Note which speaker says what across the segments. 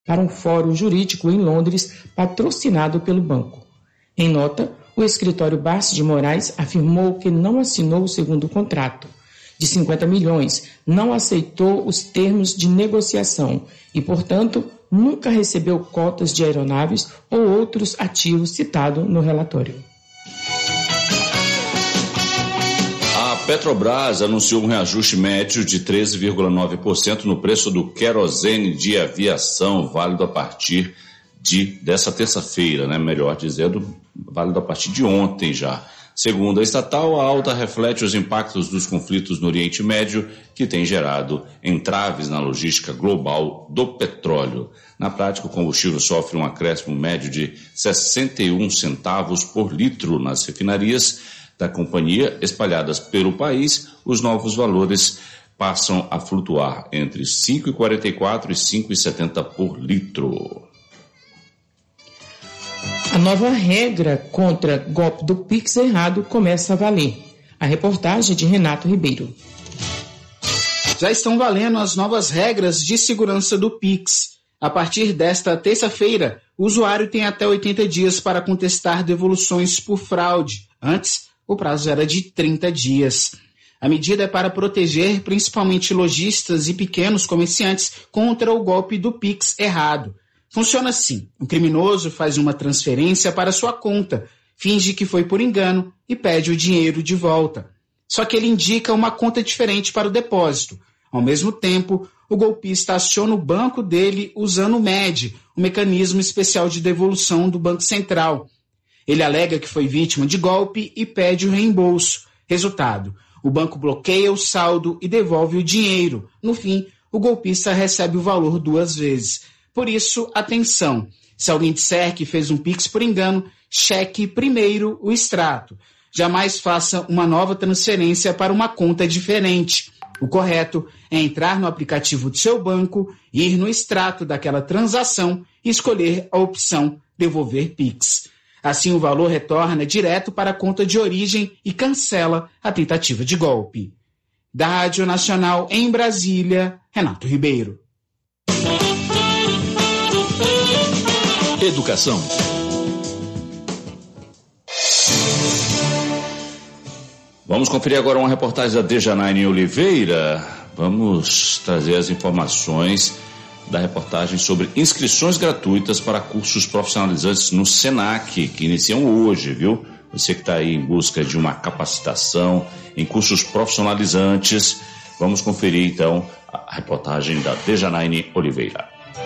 Speaker 1: para um fórum jurídico em Londres patrocinado pelo banco. Em nota, o escritório Barsi de Moraes afirmou que não assinou o segundo contrato, de 50 milhões, não aceitou os termos de negociação e, portanto, nunca recebeu cotas de aeronaves ou outros ativos citados no relatório.
Speaker 2: A Petrobras anunciou um reajuste médio de 13,9% no preço do querosene de aviação, válido a partir dessa terça-feira, melhor dizendo, válido a partir de ontem já. Segundo a estatal, a alta reflete os impactos dos conflitos no Oriente Médio, que tem gerado entraves na logística global do petróleo. Na prática, o combustível sofre um acréscimo médio de 61 centavos por litro nas refinarias da companhia espalhadas pelo país. Os novos valores passam a flutuar entre 5,44 e 5,70 por litro.
Speaker 1: A nova regra contra golpe do Pix errado começa a valer. A reportagem de Renato Ribeiro.
Speaker 3: Já estão valendo as novas regras de segurança do Pix. A partir desta terça-feira, o usuário tem até 80 dias para contestar devoluções por fraude. Antes, o prazo era de 30 dias. A medida é para proteger principalmente lojistas e pequenos comerciantes contra o golpe do Pix errado. Funciona assim: o criminoso faz uma transferência para sua conta, finge que foi por engano e pede o dinheiro de volta. Só que ele indica uma conta diferente para o depósito. Ao mesmo tempo, o golpista aciona o banco dele usando o MED, o mecanismo especial de devolução do Banco Central. Ele alega que foi vítima de golpe e pede o reembolso. Resultado: o banco bloqueia o saldo e devolve o dinheiro. No fim, o golpista recebe o valor 2 vezes. Por isso, atenção, se alguém disser que fez um Pix por engano, cheque primeiro o extrato. Jamais faça uma nova transferência para uma conta diferente. O correto é entrar no aplicativo do seu banco, ir no extrato daquela transação e escolher a opção Devolver Pix. Assim, o valor retorna direto para a conta de origem e cancela a tentativa de golpe. Da Rádio Nacional em Brasília, Renato Ribeiro.
Speaker 2: Educação. Vamos conferir agora uma reportagem da Dejanaine Oliveira. Vamos trazer as informações da reportagem sobre inscrições gratuitas para cursos profissionalizantes no SENAC, que iniciam hoje, viu? Você que está aí em busca de uma capacitação em cursos profissionalizantes, vamos conferir então a reportagem da Dejanaine Oliveira.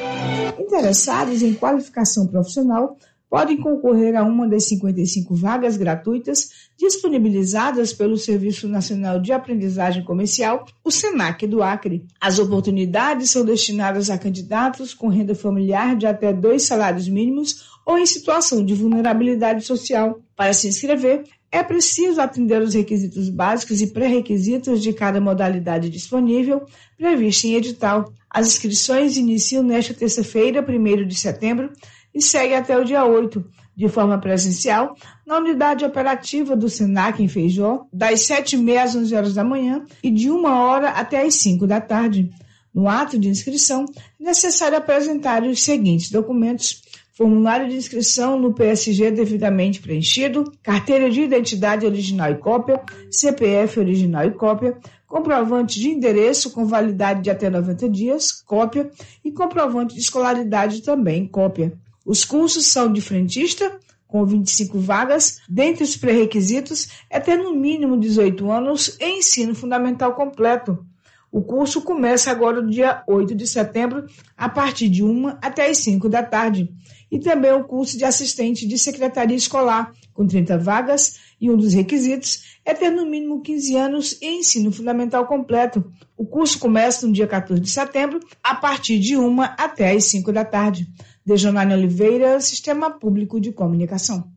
Speaker 4: Interessados em qualificação profissional podem concorrer a uma das 55 vagas gratuitas disponibilizadas pelo Serviço Nacional de Aprendizagem Comercial, o SENAC do Acre. As oportunidades são destinadas a candidatos com renda familiar de até 2 salários mínimos ou em situação de vulnerabilidade social. Para se inscrever, é preciso atender os requisitos básicos e pré-requisitos de cada modalidade disponível, prevista em edital. As inscrições iniciam nesta terça-feira, 1º de setembro, e seguem até o dia 8, de forma presencial, na unidade operativa do SENAC em Feijó, das 7h30 às 11 horas da manhã e de 1h até às 5 da tarde. No ato de inscrição, é necessário apresentar os seguintes documentos: formulário de inscrição no PSG devidamente preenchido, carteira de identidade original e cópia, CPF original e cópia, comprovante de endereço com validade de até 90 dias, cópia, e comprovante de escolaridade também, cópia. Os cursos são de frentista, com 25 vagas. Dentre os pré-requisitos é ter no mínimo 18 anos e ensino fundamental completo. O curso começa agora no dia 8 de setembro, a partir de 1 até as 5 da tarde. E também o curso de assistente de secretaria escolar, com 30 vagas, e um dos requisitos é ter no mínimo 15 anos e ensino fundamental completo. O curso começa no dia 14 de setembro, a partir de 1 até as 5 da tarde. Dejanaine Oliveira, Sistema Público de Comunicação.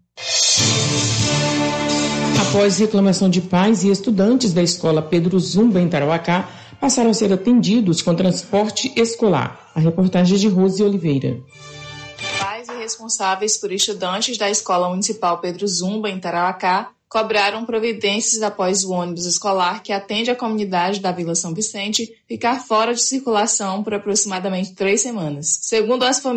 Speaker 1: Após reclamação de pais e estudantes da escola Pedro Zumba, em Tarauacá, passaram a ser atendidos com transporte escolar. A reportagem é de Rose Oliveira.
Speaker 5: Pais e responsáveis por estudantes da Escola Municipal Pedro Zumba, em Tarauacá, cobraram providências após o ônibus escolar que atende a comunidade da Vila São Vicente ficar fora de circulação por aproximadamente 3 semanas. Segundo as famílias,